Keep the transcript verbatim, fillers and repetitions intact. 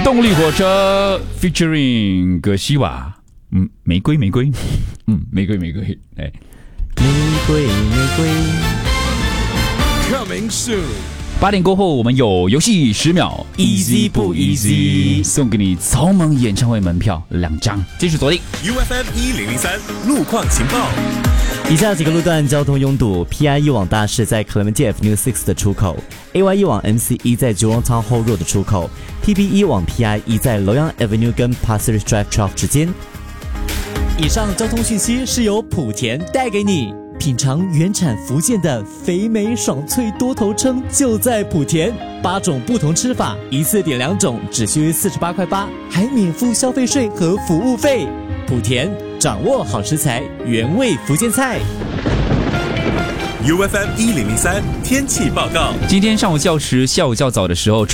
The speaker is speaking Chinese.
动力火车 featuring 葛西瓦，嗯，玫瑰玫瑰，嗯，玫瑰玫瑰，哎， 玫瑰玫瑰。 Coming soon。 八点过后，我们有游戏十秒 ，easy 不 easy， 送给你草蜢演唱会门票两张，继续锁定 U F M 一零零三路况情报。 以下几个路段交通拥堵 ：P I 一往大市在 Clementi Avenue six 的出口 ；A Y 一往 M C 一在 Jurong Town Hall Road 的出口 ；P B 一往 P I 一在 Loyang Avenue 跟 Pasir Ris Drive twelve 之间。以上交通讯息是由莆田带给你。品尝原产福建的肥美爽脆多头称就在莆田，八种不同吃法，一次点两种，只需四十八块八，还免付消费税和服务费。莆田掌握好食材，原味福建菜。 U F M 一零零三天气报告。 今天上午较迟，下午较早的时候。